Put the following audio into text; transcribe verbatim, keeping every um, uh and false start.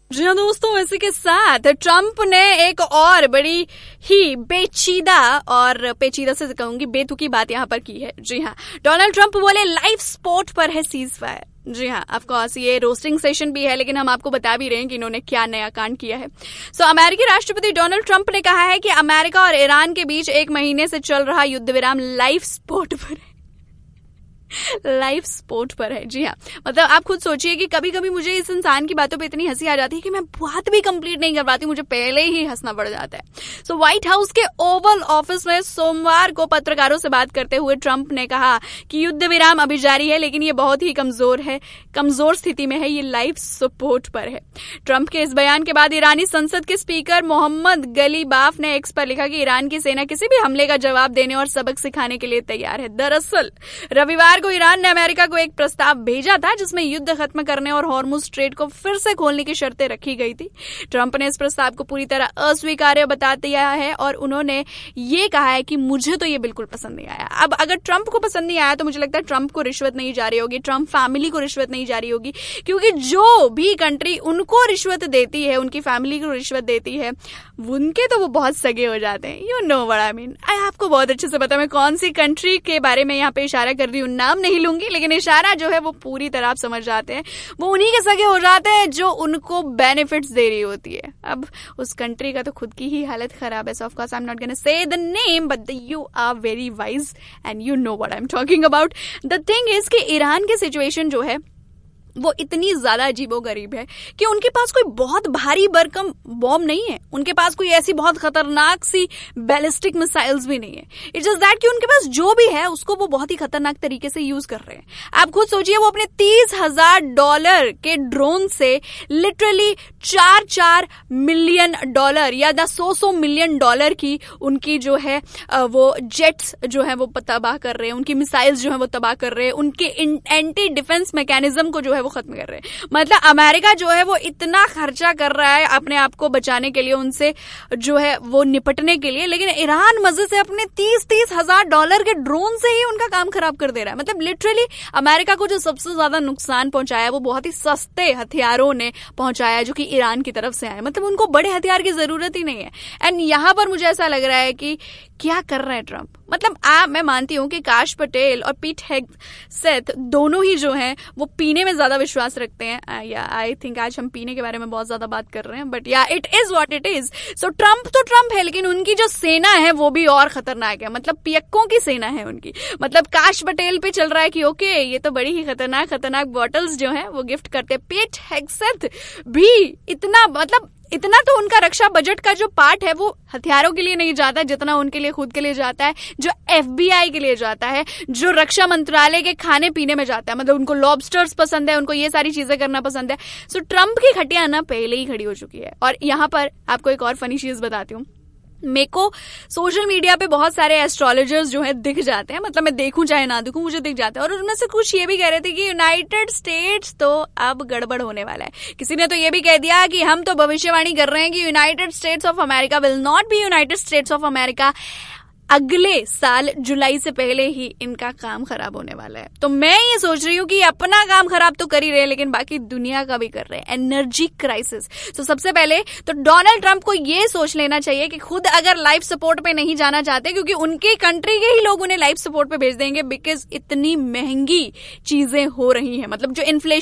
जी हाँ दोस्तों, इसी के साथ ट्रंप ने एक और बड़ी ही पेचीदा और पेचीदा से कहूंगी बेतुकी बात यहाँ पर की है। जी हाँ, डोनाल्ड ट्रंप बोले लाइव स्पोर्ट पर है सीज फायर। जी हाँ, ऑफ कोर्स ये रोस्टिंग सेशन भी है, लेकिन हम आपको बता भी रहे हैं कि इन्होंने क्या नया कांड किया है। सो so, अमेरिकी राष्ट्रपति डोनाल्ड ट्रंप ने कहा है कि अमेरिका और ईरान के बीच एक महीने से चल रहा युद्ध विराम लाइव स्पोर्ट पर है। लाइफ स्पोर्ट पर है। जी हाँ, मतलब आप खुद सोचिए कि कभी कभी मुझे इस इंसान की बातों पे इतनी हंसी आ जाती है कि मैं बात भी कंप्लीट नहीं कर पाती, मुझे पहले ही हंसना पड़ जाता है। सो so, व्हाइट हाउस के ओवल ऑफिस में सोमवार को पत्रकारों से बात करते हुए ट्रंप ने कहा कि युद्ध विराम अभी जारी है, लेकिन ये बहुत ही कमजोर है, कमजोर स्थिति में है, ये लाइफ सपोर्ट पर है। ट्रंप के इस बयान के बाद ईरानी संसद के स्पीकर मोहम्मद गलीबाफ ने एक्स पर लिखा कि ईरान की सेना किसी भी हमले का जवाब देने और सबक सिखाने के लिए तैयार है। दरअसल रविवार को ईरान ने अमेरिका को एक प्रस्ताव भेजा था जिसमें युद्ध खत्म करने और हॉर्मुज स्ट्रेट को फिर से खोलने की शर्तें रखी गई थी। ट्रंप ने इस प्रस्ताव को पूरी तरह अस्वीकार्य बता दिया है और उन्होंने ये कहा है कि मुझे तो ये बिल्कुल पसंद नहीं आया। अब अगर ट्रंप को पसंद नहीं आया तो मुझे लगता है ट्रंप को रिश्वत नहीं जा रही होगी, ट्रंप फैमिली को रिश्वत नहीं जा रही होगी, क्योंकि जो भी कंट्री उनको रिश्वत देती है, उनकी फैमिली को रिश्वत देती है, उनके तो वो बहुत सगे हो जाते हैं। You know what I mean. आपको बहुत अच्छे से पता मैं कौन सी कंट्री के बारे में यहाँ पे इशारा कर रही हूँ, नाम नहीं लूंगी, लेकिन इशारा जो है वो पूरी तरह आप समझ जाते हैं। वो उन्हीं के सगे हो जाते हैं जो उनको बेनिफिट्स दे रही होती है। अब उस कंट्री का तो खुद की ही हालत खराब है। सो of course I am not gonna say the name, but you are very wise and you know what I am talking about. The thing is कि ईरान की सिचुएशन जो है वो इतनी ज्यादा अजीबोगरीब है कि उनके पास कोई बहुत भारी भरकम बॉम्ब नहीं है, उनके पास कोई ऐसी बहुत खतरनाक सी बैलिस्टिक मिसाइल्स भी नहीं है। इट्स जस्ट दैट कि उनके पास जो भी है उसको वो बहुत ही खतरनाक तरीके से यूज कर रहे हैं। आप खुद सोचिए, वो अपने तीस हजार डॉलर के ड्रोन से लिटरली चार चार मिलियन डॉलर या द सौ सौ मिलियन डॉलर की उनकी जो है वो जेट्स जो है वो तबाह कर रहे हैं, उनकी मिसाइल्स जो है वो तबाह कर रहे हैं, उनके एंटी डिफेंस मैकेनिज्म को जो है खत्म कर रहे हैं। मतलब अमेरिका जो है वो इतना खर्चा कर रहा है अपने आप को बचाने के लिए, उनसे जो है वो निपटने के लिए, लेकिन ईरान मजे से अपने तीस तीस हजार डॉलर के ड्रोन से ही उनका काम खराब कर दे रहा है। मतलब लिटरली अमेरिका को जो सबसे ज्यादा नुकसान पहुंचाया वो बहुत ही सस्ते हथियारों ने पहुंचाया जो कि ईरान की तरफ से आए। मतलब उनको बड़े हथियार की जरूरत ही नहीं है। एंड यहां पर मुझे ऐसा लग रहा है कि क्या कर रहे हैं ट्रंप। मतलब आप मैं मानती हूं कि काश पटेल और पीट हेग्सेथ दोनों ही जो हैं वो पीने में ज्यादा विश्वास रखते हैं। या आई थिंक आज हम पीने के बारे में बहुत ज्यादा बात कर रहे हैं, बट या it is what it is. So Trump तो ट्रंप है, लेकिन उनकी जो सेना है वो भी और खतरनाक है। मतलब पियक्कों की सेना है उनकी। मतलब काश पटेल पे चल रहा है कि ओके ये तो बड़ी ही खतरनाक खतरनाक बॉटल्स जो है वो गिफ्ट करते। पीट हेग्सेथ भी इतना मतलब इतना तो उनका रक्षा बजट का जो पार्ट है वो हथियारों के लिए नहीं जाता जितना उनके लिए खुद के लिए जाता है, जो एफबीआई के लिए जाता है, जो रक्षा मंत्रालय के खाने पीने में जाता है। मतलब उनको लॉबस्टर्स पसंद है, उनको ये सारी चीजें करना पसंद है। सो ट्रंप की खटिया ना पहले ही खड़ी हो चुकी है। और यहाँ पर आपको एक और फनी चीज बताती हूँ। मेरे को सोशल मीडिया पे बहुत सारे एस्ट्रोलॉजर्स जो है दिख जाते हैं, मतलब मैं देखूं चाहे ना देखूं मुझे दिख जाते हैं, और उनमें से कुछ ये भी कह रहे थे कि यूनाइटेड स्टेट्स तो अब गड़बड़ होने वाला है। किसी ने तो ये भी कह दिया कि हम तो भविष्यवाणी कर रहे हैं कि United states of America will not be united states of America. अगले साल जुलाई से पहले ही इनका काम खराब होने वाला है। तो मैं ये सोच रही हूँ कि अपना काम खराब तो कर ही रहे हैं, लेकिन बाकी दुनिया का भी कर रहे हैं। Energy crisis. तो सबसे पहले तो डोनाल्ड ट्रंप को ये सोच लेना चाहिए कि खुद अगर लाइफ सपोर्ट पे नहीं जाना चाहते, क्योंकि उनके कंट्री के ही लोग उन्हें लाइफ सपोर्ट पे भेज देंगे, बिकॉज इतनी महंगी चीजें हो रही हैं। मतलब जो इन्फ्लेशन